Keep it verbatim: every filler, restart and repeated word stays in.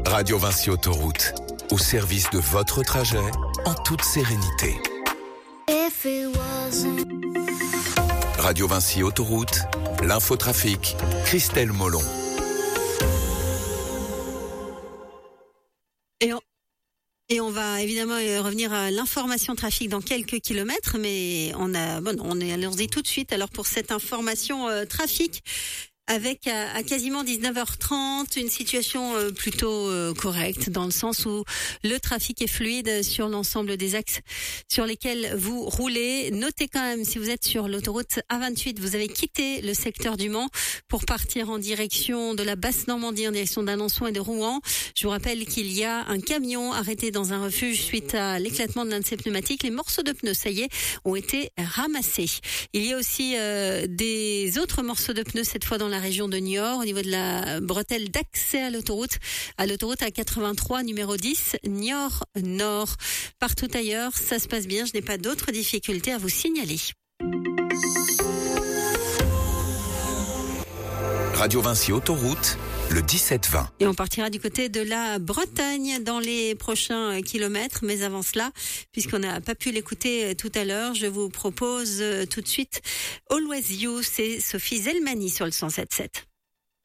Radio Vinci Autoroute, au service de votre trajet, en toute sérénité. Radio Vinci Autoroute, l'infotrafic, Christelle Molon. Et on, et on va évidemment revenir à l'information trafic dans quelques kilomètres, mais on a, bon, on est allons-y tout de suite. Alors pour cette information euh, trafic, avec à, à quasiment dix-neuf heures trente, une situation euh, plutôt euh, correcte, dans le sens où le trafic est fluide sur l'ensemble des axes sur lesquels vous roulez. Notez quand même, si vous êtes sur l'autoroute A vingt-huit, vous avez quitté le secteur du Mans pour partir en direction de la Basse-Normandie, en direction d'Alençon et de Rouen. Je vous rappelle qu'il y a un camion arrêté dans un refuge suite à l'éclatement de l'un de ses pneumatiques. Les morceaux de pneus, ça y est, ont été ramassés. Il y a aussi euh, des autres morceaux de pneus, cette fois dans la région de Niort, au niveau de la bretelle d'accès à l'autoroute, à l'autoroute A quatre-vingt-trois, numéro dix, Niort Nord. Partout ailleurs, ça se passe bien, je n'ai pas d'autres difficultés à vous signaler. Radio Vinci Autoroute, le dix-sept vingt. Et on partira du côté de la Bretagne dans les prochains kilomètres. Mais avant cela, puisqu'on n'a pas pu l'écouter tout à l'heure, je vous propose tout de suite Always You, c'est Sophie Zelmani sur le cent sept sept.